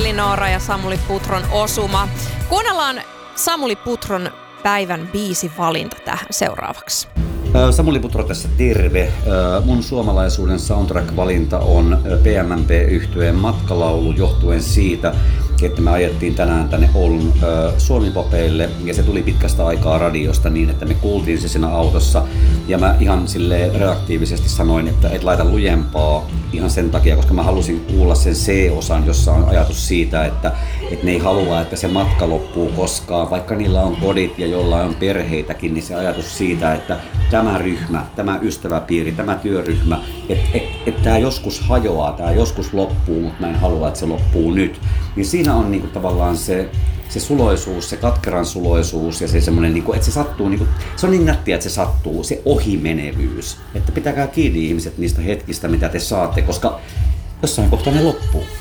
Noora ja Samuli Putron osuma. Kuunnellaan Samuli Putron päivän biisivalinta tähän seuraavaksi. Samuli Putro tässä, terve. Mun suomalaisuuden soundtrack-valinta on PMMP-yhtyeen Matkalaulu johtuen siitä, että me ajettiin tänään tänne Oulun Suomi-popeille ja se tuli pitkästä aikaa radiosta niin, että me kuultiin se siinä autossa ja mä ihan silleen reaktiivisesti sanoin, että et laita lujempaa ihan sen takia, koska mä halusin kuulla sen C-osan, jossa on ajatus siitä, että ne ei halua, että se matka loppuu koskaan, vaikka niillä on kodit ja jollain on perheitäkin, niin se ajatus siitä, että tämä ryhmä, tämä ystäväpiiri, tämä työryhmä, että tämä joskus hajoaa, tämä joskus loppuu, mutta mä en halua, että se loppuu nyt. Niin siinä on niinku tavallaan se suloisuus, se katkeran suloisuus ja se semmoinen, niinku, että se sattuu, niinku, se on niin nättiä, että se sattuu, se ohimenevyys. Että pitäkää kiinni ihmiset niistä hetkistä, mitä te saatte, koska jossain kohtaa ne loppuu.